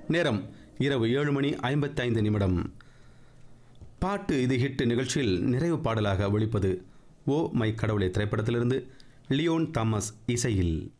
நேரம் இரவு 7:55. பாட்டு இது ஹிட் நிகழ்ச்சியில் நிறைவு பாடலாக ஒலிப்பது ஓ மை கடவுளே திரைப்படத்திலிருந்து லியோன் தாமஸ் இசையில்.